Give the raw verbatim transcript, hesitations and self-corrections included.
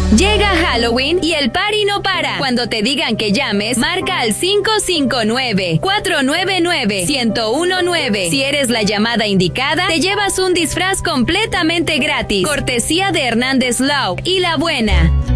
Llega Halloween y el party no para. Cuando te digan que llames, marca al cinco cinco nueve, cuatro nueve nueve, uno cero uno nueve. Si eres la llamada indicada, te llevas un disfraz completamente gratis. Cortesía de Hernández Law y La Buena.